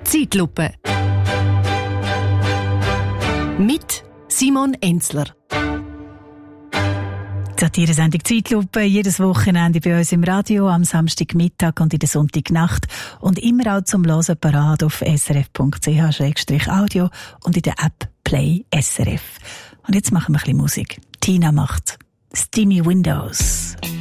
Zeitlupe. Mit Simon Enzler. Die Satire-Sendung Zeitlupe, jedes Wochenende bei uns im Radio, am Samstagmittag und in der Sonntagnacht und immer auch zum Hören parat auf srf.ch/audio und in der App Play SRF. Und jetzt machen wir ein bisschen Musik. Tina macht Steamy Windows.